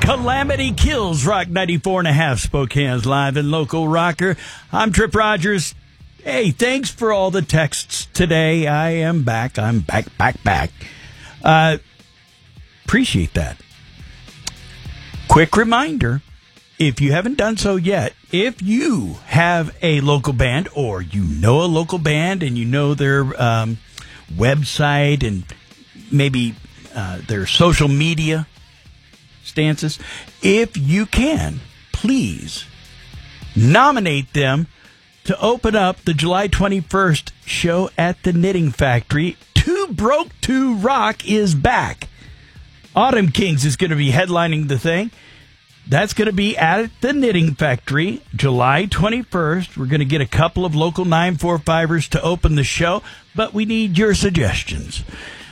Calamity Kills, Rock 94.5, Spokane's live and local rocker. I'm Trip Rogers. Hey, thanks for all the texts today. I am back. I'm back. Appreciate that. Quick reminder, if you haven't done so yet, if you have a local band or you know a local band and you know their website and maybe their social media stances, if you can, please nominate them to open up the July 21st show at the Knitting Factory. Too Broke to Rock is back. Autumn Kings is going to be headlining the thing. That's going to be at the Knitting Factory, July 21st. We're going to get a couple of local 945ers to open the show, but we need your suggestions.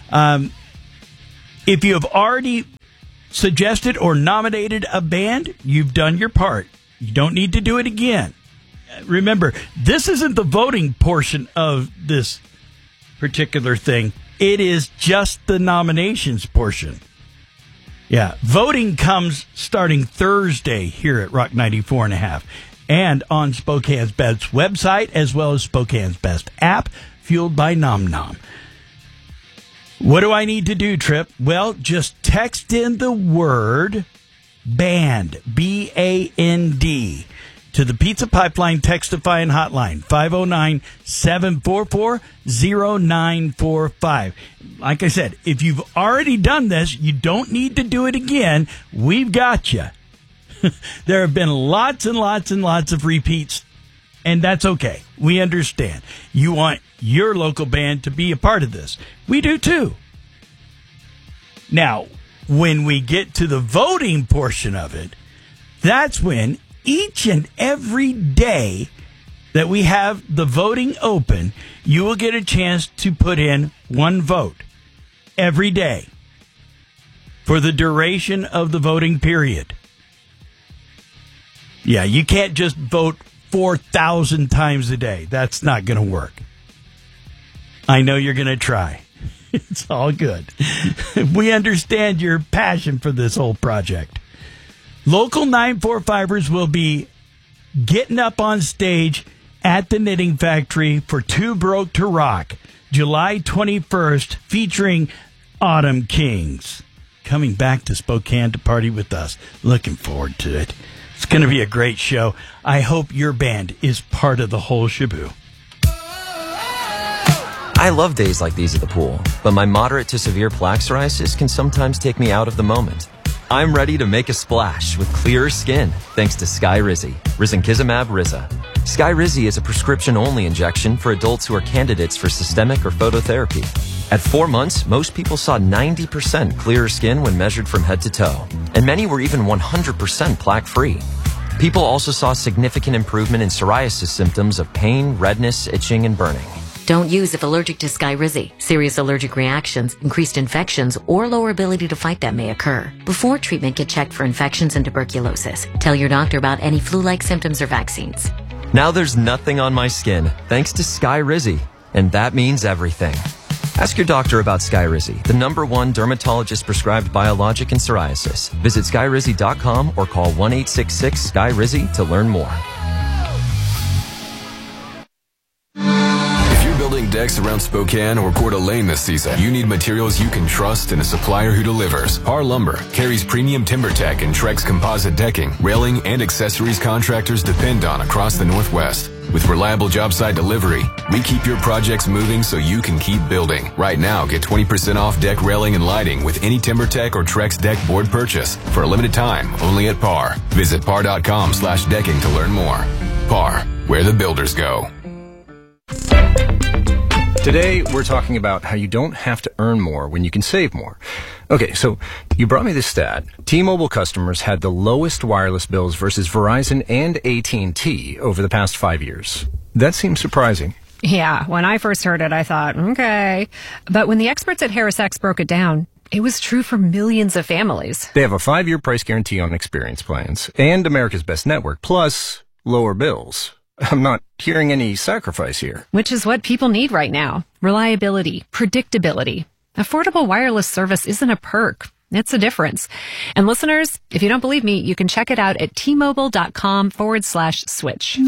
If you have already suggested or nominated a band, you've done your part. You don't need to do it again. Remember, this isn't the voting portion of this particular thing. It is just the nominations portion. Yeah, voting comes starting Thursday here at Rock 94.5 and on Spokane's Best website as well as Spokane's Best app, fueled by Nom Nom. What do I need to do, Trip? Well, just text in the word BAND, B-A-N-D, to the Pizza Pipeline Textifying Hotline, 509-744-0945. Like I said, if you've already done this, you don't need to do it again. We've got you. There have been lots and lots and lots of repeats, and that's okay. We understand. You want your local band to be a part of this. We do too. Now, when we get to the voting portion of it, that's when each and every day that we have the voting open, you will get a chance to put in one vote every day for the duration of the voting period. Yeah, you can't just vote 4,000 times a day. That's not going to work. I know you're going to try. It's all good. We understand your passion for this whole project. Local 945ers will be getting up on stage at the Knitting Factory for Too Broke to Rock, July 21st, featuring Autumn Kings. Coming back to Spokane to party with us. Looking forward to it. It's going to be a great show. I hope your band is part of the whole shaboo. I love days like these at the pool, but my moderate to severe plaque psoriasis can sometimes take me out of the moment. I'm ready to make a splash with clearer skin thanks to Skyrizi, risankizumab Riza. Skyrizi is a prescription-only injection for adults who are candidates for systemic or phototherapy. At 4 months, most people saw 90% clearer skin when measured from head to toe, and many were even 100% plaque-free. People also saw significant improvement in psoriasis symptoms of pain, redness, itching, and burning. Don't use if allergic to Skyrizi. Serious allergic reactions, increased infections, or lower ability to fight them may occur. Before treatment, get checked for infections and tuberculosis. Tell your doctor about any flu-like symptoms or vaccines. Now there's nothing on my skin thanks to Skyrizi, and that means everything. Ask your doctor about Skyrizi, the #1 dermatologist-prescribed biologic in psoriasis. Visit Skyrizi.com or call 1-866-SKYRIZI to learn more. Building decks around Spokane or Coeur d'Alene this season, you need materials you can trust and a supplier who delivers. Par Lumber carries premium TimberTech and Trex composite decking, railing, and accessories contractors depend on across the Northwest. With reliable job site delivery, we keep your projects moving so you can keep building. Right now, get 20% off deck railing and lighting with any TimberTech or Trex deck board purchase for a limited time only at Par. Visit par.com/decking to learn more. Par, where the builders go. Today, we're talking about how you don't have to earn more when you can save more. Okay, so you brought me this stat. T-Mobile customers had the lowest wireless bills versus Verizon and AT&T over the past 5 years. That seems surprising. Yeah, when I first heard it, I thought, okay. But when the experts at HarrisX broke it down, it was true for millions of families. They have a 5-year price guarantee on experience plans and America's Best network, plus lower bills. I'm not hearing any sacrifice here. Which is what people need right now. Reliability, predictability. Affordable wireless service isn't a perk. It's a difference. And listeners, if you don't believe me, you can check it out at T-Mobile.com/switch.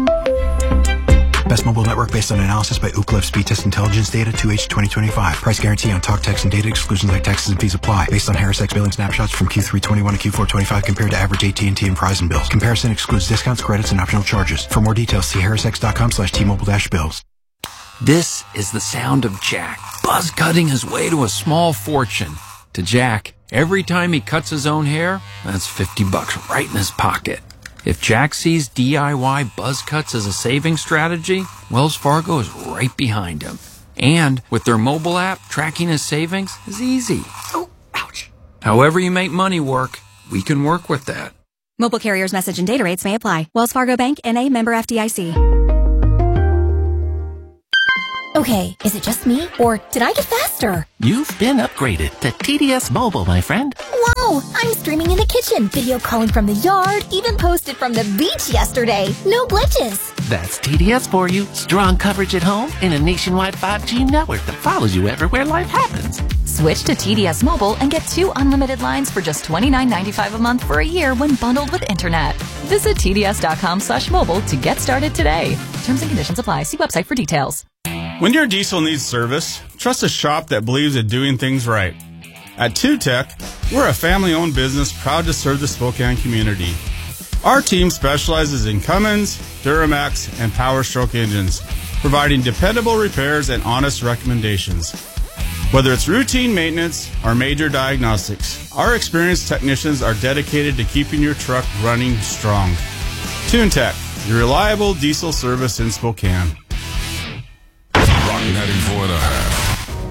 Best mobile network based on analysis by Ookla Speed Test Intelligence Data 2H 2025. Price guarantee on talk, text, and data. Exclusions like taxes and fees apply. Based on HarrisX billing snapshots from Q3 21 to Q4 25 compared to average AT&T and Verizon bills. Comparison excludes discounts, credits, and optional charges. For more details, see harrisx.com/T-Mobile-bills. This is the sound of Jack, buzz cutting his way to a small fortune. To Jack, every time he cuts his own hair, that's $50 right in his pocket. If Jack sees DIY buzz cuts as a saving strategy, Wells Fargo is right behind him. And with their mobile app, tracking his savings is easy. Oh, ouch. However you make money work, we can work with that. Mobile carriers' message and data rates may apply. Wells Fargo Bank, N.A., member FDIC. Okay, is it just me, or did I get faster? You've been upgraded to TDS Mobile, my friend. Whoa! I'm streaming in the kitchen, video calling from the yard, even posted from the beach yesterday. No glitches. That's TDS for you. Strong coverage at home and a nationwide 5G network that follows you everywhere life happens. Switch to TDS Mobile and get 2 unlimited lines for just $29.95 a month for a year when bundled with internet. Visit TDS.com/mobile to get started today. Terms and conditions apply. See website for details. When your diesel needs service, trust a shop that believes in doing things right. At 2Tech, we're a family-owned business proud to serve the Spokane community. Our team specializes in Cummins, Duramax, and Power Stroke engines, providing dependable repairs and honest recommendations. Whether it's routine maintenance or major diagnostics, our experienced technicians are dedicated to keeping your truck running strong. 2Tech, your reliable diesel service in Spokane.